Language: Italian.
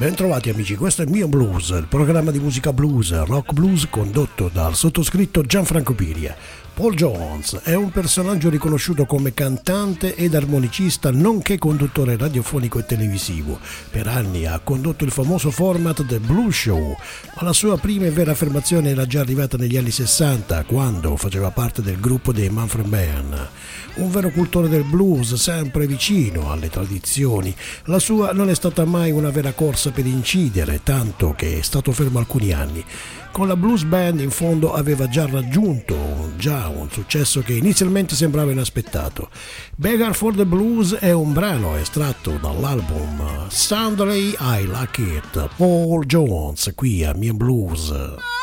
Bentrovati amici, questo è Mio Blues, il programma di musica blues, rock blues condotto dal sottoscritto Gianfranco Piria. Paul Jones è un personaggio riconosciuto come cantante ed armonicista nonché conduttore radiofonico e televisivo. Per anni ha condotto il famoso format The Blues Show, ma la sua prima e vera affermazione era già arrivata negli anni 60 quando faceva parte del gruppo dei Manfred Mann. Un vero cultore del blues, sempre vicino alle tradizioni. La sua non è stata mai una vera corsa per incidere, tanto che è stato fermo alcuni anni. Con la blues band in fondo aveva già raggiunto un successo che inizialmente sembrava inaspettato. Beggar for the Blues è un brano estratto dall'album Sunday I Like It, Paul Jones qui a Mio Blues.